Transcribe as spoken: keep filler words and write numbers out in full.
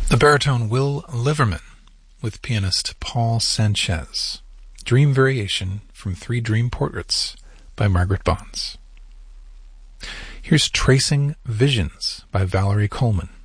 The baritone Will Liverman with pianist Paul Sanchez. Dream Variation from Three Dream Portraits by Margaret Bonds. Here's Tracing Visions by Valerie Coleman.